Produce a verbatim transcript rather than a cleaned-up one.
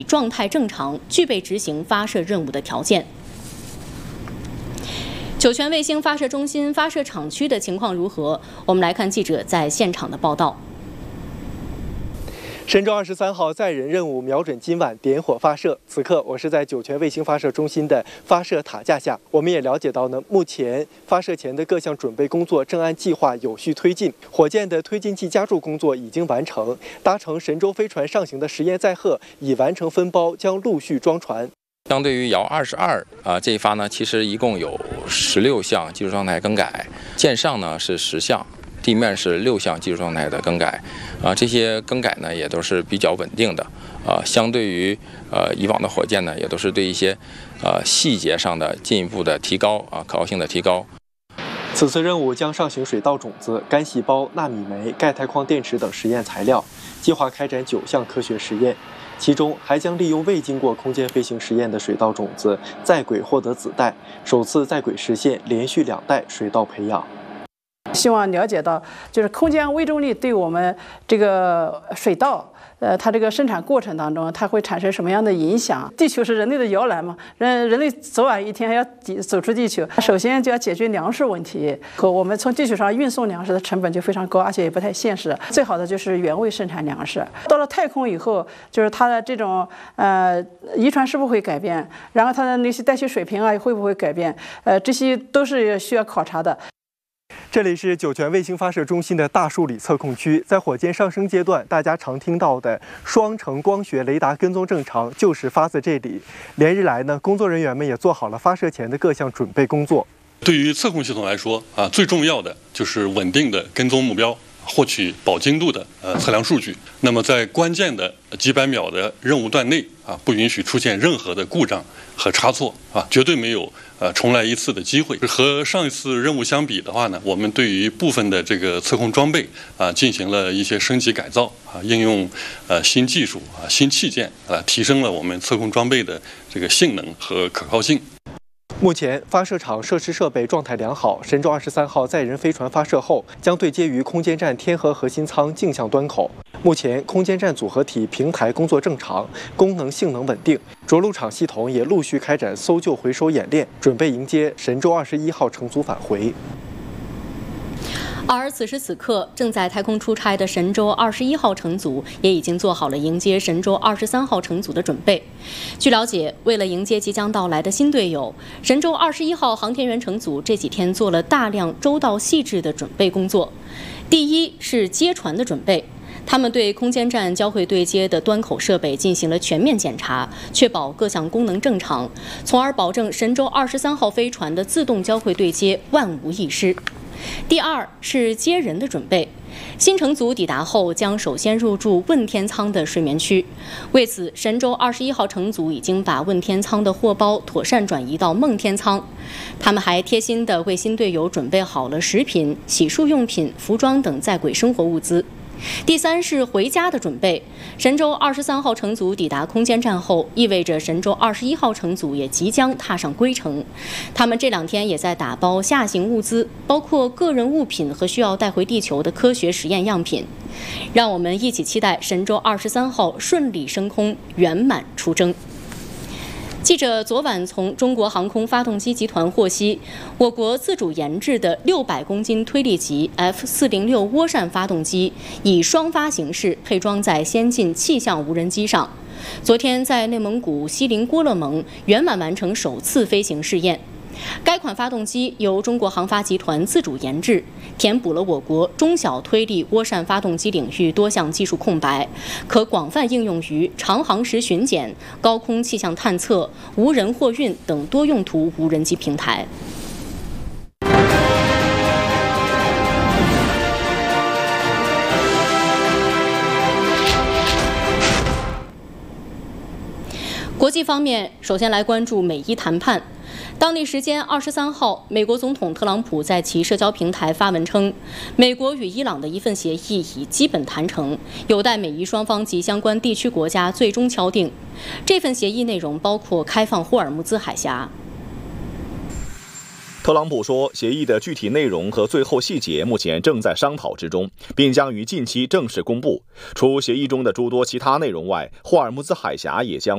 状态正常，具备执行发射任务的条件。酒泉卫星发射中心发射场区的情况如何？我们来看记者在现场的报道。 神舟二十三号载人任务瞄准今晚点火发射。此刻，我是在酒泉卫星发射中心的发射塔架下。我们也了解到呢，目前发射前的各项准备工作正按计划有序推进。火箭的推进剂加注工作已经完成，搭乘神舟飞船上行的实验载荷已完成分包，将陆续装船。 相对于遥二十二啊这一发呢，其实一共有十六项技术状态更改，舰上呢是十项。 地面是六项技术状态的更改，啊，这些更改呢也都是比较稳定的，啊，相对于呃以往的火箭呢，也都是对一些呃细节上的进一步的提高啊，可靠性的提高。 此次任务将上行水稻种子、干细胞、纳米酶、钙钛矿电池等实验材料，计划开展九项科学实验，其中还将利用未经过空间飞行实验的水稻种子在轨获得子代，首次在轨实现连续两代水稻培养。 希望了解到，就是空间微重力对我们这个水稻，呃，它这个生产过程当中，它会产生什么样的影响？地球是人类的摇篮嘛，人人类早晚一天还要走出地球，首先就要解决粮食问题。和我们从地球上运送粮食的成本就非常高，而且也不太现实。最好的就是原位生产粮食。到了太空以后，就是它的这种呃遗传是不是会改变？然后它的那些代谢水平啊会不会改变？呃，这些都是需要考察的。 这里是酒泉卫星发射中心的大树里测控区，在火箭上升阶段，大家常听到的双程光学雷达跟踪正常就是发自这里。连日来呢，工作人员们也做好了发射前的各项准备工作。 对于测控系统来说啊，最重要的就是稳定的跟踪目标，获取保精度的呃测量数据。那么在关键的几百秒的任务段内啊，不允许出现任何的故障和差错啊，绝对没有。 呃，重来一次的机会。和上一次任务相比的话呢，我们对于部分的这个测控装备啊进行了一些升级改造啊，应用呃新技术啊、新器件啊，提升了我们测控装备的这个性能和可靠性。 目前，发射场设施设备状态良好。神舟二十三号载人飞船发射后，将对接于空间站天河核心舱径向端口。目前，空间站组合体平台工作正常，功能性能稳定。着陆场系统也陆续开展搜救回收演练，准备迎接神舟二十一号乘组返回。 而此时此刻，正在太空出差的神舟二十一号乘组也已经做好了迎接神舟二十三号乘组的准备。据了解，为了迎接即将到来的新队友，神舟二十一号航天员乘组这几天做了大量周到细致的准备工作。第一是接传的准备。 他们对空间站交会对接的端口设备进行了全面检查，确保各项功能正常，从而保证神舟二十三号飞船的自动交会对接万无一失。第二是接人的准备，新乘组抵达后将首先入住问天舱的睡眠区。为此，神舟二十一号乘组已经把问天舱的货包妥善转移到梦天舱。他们还贴心地为新队友准备好了食品、洗漱用品、服装等在轨生活物资。 第三是回家的准备。神舟二十三号乘组抵达空间站后，意味着神舟二十一号乘组也即将踏上归程。他们这两天也在打包下行物资，包括个人物品和需要带回地球的科学实验样品。让我们一起期待神舟二十三号顺利升空，圆满出征。 记者昨晚从中国航空发动机集团获悉，我国自主研制的六百公斤推力级 F 四零六涡扇发动机以双发形式配装在先进气象无人机上，昨天在内蒙古锡林郭勒盟圆满完成首次飞行试验。 该款发动机由中国航发集团自主研制，填补了我国中小推力涡扇发动机领域多项技术空白，可广泛应用于长航时巡检、高空气象探测、无人货运等多用途无人机平台。国际方面，首先来关注美伊谈判。 当地时间二十三号，美国总统特朗普在其社交平台发文称，美国与伊朗的一份协议已基本谈成，有待美伊双方及相关地区国家最终敲定。这份协议内容包括开放霍尔木兹海峡。 特朗普说，协议的具体内容和最后细节目前正在商讨之中，并将于近期正式公布。除协议中的诸多其他内容外，霍尔木兹海峡也将